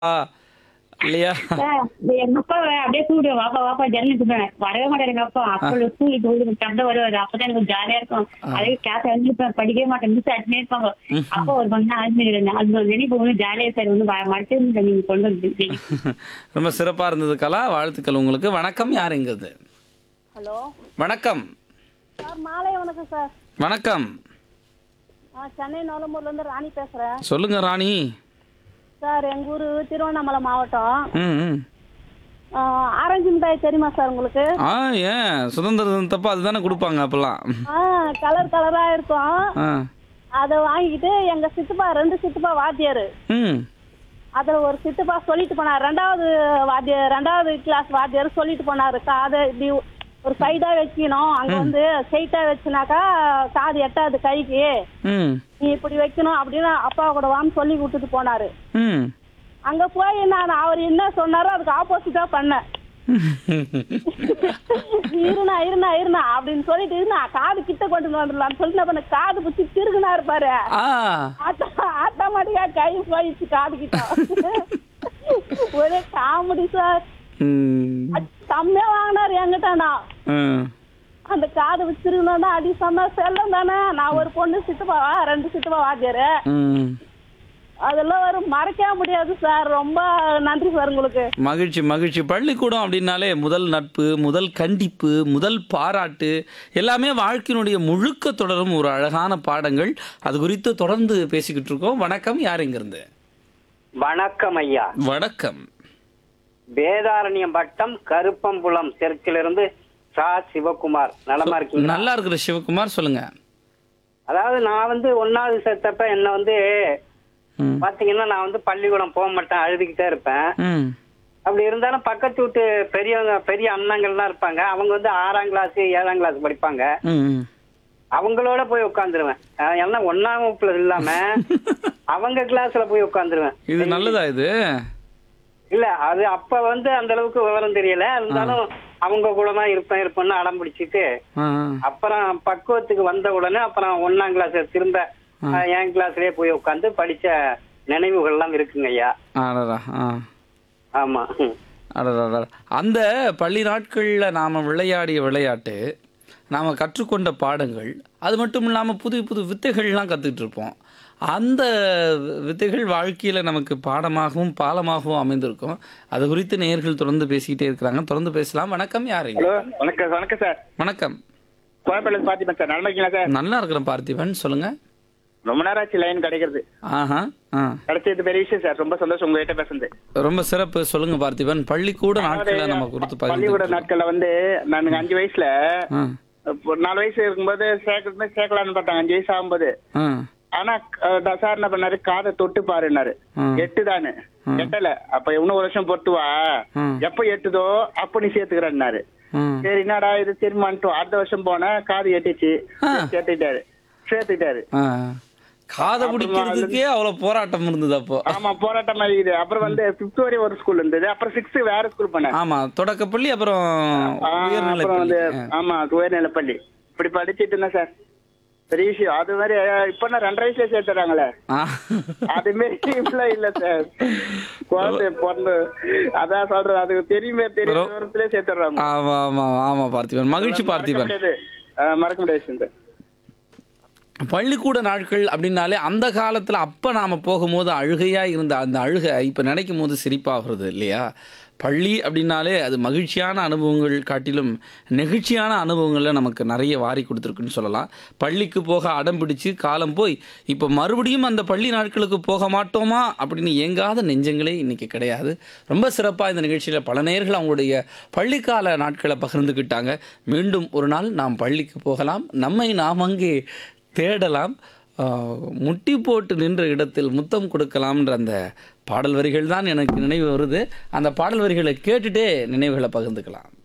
இல்லையா? எங்க அப்பா அப்படியே கூப்பிடுவேன், வாப்பா வாப்பா ஜன்னல் கூப்பிடுவேன். வரவே மாட்டாரு எங்க அப்பா. அப்ப ஸ்கூலுக்கு போய் சண்டை வருவாரு. அப்பதான் எனக்கு ஜாலியா இருக்கும். அதே கிளாஸ் எழுந்திருப்பேன், படிக்கவே மாட்டேன், மிஸ் அடிச்சுனே இருப்பாங்க. அப்ப ஒரு கொஞ்சம் ஆரம்பிச்சிருந்தேன். அது ஒரு நினைப்பு ஒண்ணு ஜாலியா சார் ஒண்ணு மறைச்சு நீங்க கொண்டு வந்து. ரொம்ப சிறப்பா இருந்தது கலா. வாழ்த்துக்கள் உங்களுக்கு. வணக்கம். யாருங்கிறது? ஹலோ வணக்கம். சார், மாலை வணக்கம் சார். வணக்கம். சென்னை நோலம்பூர்ல இருந்து ராணி பேசுறேன் சொல்லுங்க ராணி. சார். எங்க ஊரு திருவண்ணாமலை மாவட்டம். ம் ம். ஆரஞ்சு மிட்டாய் தெரியுமா சார் உங்களுக்கு? ஏன் சுதந்திர தினத்தப்ப அதுதானே கொடுப்பாங்க அப்பெல்லாம். கலர் கலரா இருக்கும். ஆ. அதை வாங்கிட்டு எங்க சித்தப்பா, 2 சித்தப்பா வாத்தியாரு. ம். அதுல ஒரு சித்தப்பா சொல்லிட்டு போனார், 2வது கிளாஸ் வாத்தியார் சொல்லிட்டு போனாரு, காதை இப்படி ஒரு சைடா வைக்கணும், அங்க வந்து ஸ்ட்ரைட்டா வச்சுனாக்கா காது எட்டாது கைக்கு, ம். நீ இப்படி வைக்கணும் அப்படின்னு அப்பா கூட வான்னு சொல்லி விட்டுட்டு போனாரு. ம். அங்க போய் நான் அவர் என்ன சொன்னாரோ அதுக்கு ஆப்போசிட்டா பண்ணேன். இருனா அப்படின்னு சொல்லிட்டு காது கிட்ட கொண்டு வந்துடலாம்னு சொல்லிட்டு பண்ண, காது பிடிச்சி திருகுனா இருப்பாரு. ஆட்டோமேட்டிக்கா கை போயிடுச்சு காது கிட்ட. ஒரே காமெடி சார். செம்மையா வாங்கினாரு என்கிட்டனா. அந்த காது வச்சிருக்கணும்னா அடி சொன்னா செல்லம் தானே. நான் ஒரு பொண்ணு சித்தப்பாவா, 2 சித்தப்பா வாத்தியாரு. அதெல்லாம் வரும், மறக்கவே முடியாது சார். ரொம்ப நன்றி சார் உங்களுக்கு. மகிழ்ச்சி மகிழ்ச்சி. பள்ளிக்கூடம் அப்படின்னாலே முதல் நட்பு, முதல் கண்டிப்பு, முதல் பாராட்டு எல்லாமே வாழ்க்கையினுடைய முழுக்க தொடரும் ஒரு அழகான பாடங்கள். அது குறித்து தொடர்ந்து பேசிக்கிட்டு இருக்கோம். வணக்கம். யார் இங்கிருந்து? வணக்கம் ஐயா. வணக்கம். வேதாரண்யம் வட்டம் கருப்பம்புலம் தெற்கிலிருந்து சா சிவகுமார். நலமா இருக்கீங்க? நல்லா இருக்கிற சிவகுமார், சொல்லுங்க. அதாவது நான் 1வது சேர்த்தப்ப என்ன பாத்தீங்கன்னா நான் பள்ளிக்கூடம் போக மாட்டேன், அழுதுகிட்டே இருப்பேன். அப்படி இருந்தாலும் பக்கத்து வீட்டு பெரிய அண்ணங்கள்லாம் இருப்பாங்க. அவங்க 6ஆம் கிளாஸ் 7ஆம் கிளாஸ் படிப்பாங்க. அவங்களோட போய் உட்காந்துருவேன். ஏன்னா 1ஆம் வகுப்புல இல்லாம அவங்க கிளாஸ்ல போய் உட்காந்துருவேன். இது நல்லதா? இது இல்ல, அது அப்ப அந்த அளவுக்கு விவரம் தெரியல. இருந்தாலும் அவங்க கூட தான் இருப்பேன்னு அடம் பிடிச்சிட்டு, அப்புறம் பக்குவத்துக்கு வந்த உடனே அப்புறம் 1ஆம் கிளாஸ் திரும்ப என் கிளாஸ்லயே போய் உட்காந்து படிச்ச நினைவுகள் எல்லாம் இருக்குங்க ஐயா. ஆமா. அந்த பள்ளி நாட்கள்ல நாம விளையாடிய விளையாட்டு, நாம கற்றுக்கொண்ட பாடங்கள், அது மட்டும் இல்லாம புது புது வித்தைகள்லாம் கத்துக்கிட்டு இருப்போம். அந்த வித்தைகள் வாழ்க்கையில நமக்கு பாடமாகவும் பாலமாகவும் அமைந்திருக்கும். அது குறித்து நேயர்கள் தொடர்ந்து பேசிக்கிட்டே இருக்கிறாங்க. தொடர்ந்து பேசலாம். வணக்கம். யாருங்க? வணக்கம். வணக்கம் சார். வணக்கம். கோயம்பேடு பார்த்திபன் சார். நல்லா இருக்கீங்களா சார்? நல்லா இருக்கிறேன் பார்த்திபன், சொல்லுங்க. ரொம்ப நேரம் ஆச்சு லைன் கிடைக்கிறது. கிடைச்சது பெரிய விஷயம் சார். ரொம்ப சந்தோஷம் உங்ககிட்ட பேசுறது. ரொம்ப சிறப்பு. சொல்லுங்க பார்த்திபன். பள்ளிக்கூட நாட்களை நம்ம கொடுத்து பள்ளிக்கூட நாட்கள்ல நான் 5 வயசுல 4 வயசு இருக்கும்போது சேர்க்கலான்னு பார்த்தாங்க. 5 வயசு ஆகும்போது. ஆனா சார் என்ன பண்ணாரு, காதை தொட்டு பாருன்னாரு. எட்டுதானு எட்டல. அப்ப இன்னும் 1 வருஷம் பொறுத்து வா, எப்ப எட்டுதோ அப்ப நீ சேர்த்துக்கிறேன்னாரு. சரி என்னடா இது திரும்பிட்டோம். அடுத்த வருஷம் போன காது எட்டுச்சு, சேர்த்துட்டாரு. காதை பிடிக்கிறதுக்கே அவ்வளவு போராட்டம் இருந்தது அப்போ. ஆமா, போராட்டம் இருக்குது. அப்புறம் 5th வரையும் ஒரு ஸ்கூல் இருந்தது. அப்புறம் 6th வேற ஸ்கூல் பண்ணேன். ஆமா, தொடக்கப்பள்ளி, அப்புறம் ஆமா உயர்நிலைப்பள்ளி. இப்படி படிச்சிட்டு இருந்தேன் சார். பெரிய விஷயம். அது மாதிரி இப்ப 2.5 வயசுல சேர்த்துறாங்களே, அது மாதிரி இப்பெல்லாம் இல்ல சார். குழந்தை பொண்ணு அதான் சொல்றேன், அது தெரியுமே, தெரியும் தூரத்திலே சேர்த்துறாங்க. ஆமா ஆமா ஆமா பார்த்திபன். மகிழ்ச்சி பார்த்திபன். மறக்க முடியாது சார். பள்ளிக்கூட நாட்கள் அப்படின்னாலே அந்த காலத்தில் அப்போ நாம் போகும்போது அழுகையாக இருந்த அந்த அழுகை இப்போ நினைக்கும் போது சிரிப்பாகிறது இல்லையா? பள்ளி அப்படின்னாலே அது மகிழ்ச்சியான அனுபவங்கள் காட்டிலும் நெகிழ்ச்சியான அனுபவங்களில் நமக்கு நிறைய வாரி கொடுத்துருக்குன்னு சொல்லலாம். பள்ளிக்கு போக அடம் பிடிச்சு காலம் போய் இப்போ மறுபடியும் அந்த பள்ளி நாட்களுக்கு போக மாட்டோமா அப்படின்னு ஏங்காத நெஞ்சங்களே இன்றைக்கி கிடையாது. ரொம்ப சிறப்பாக இந்த நிகழ்ச்சியில் பல நேயர்கள் அவங்களுடைய பள்ளிக்கால நாட்களை பகிர்ந்துக்கிட்டாங்க. மீண்டும் ஒரு நாள் நாம் பள்ளிக்கு போகலாம், நம்மை நாம் அங்கே தேடலாம், முட்டி போட்டு நின்ற இடத்தில் முத்தம் கொடுக்கலாம்ன்ற அந்த பாடல் வரிகள் தான் எனக்கு நினைவு வருது. அந்த பாடல் வரிகளை கேட்டுட்டே நினைவுகளை பகிர்ந்துக்கலாம்.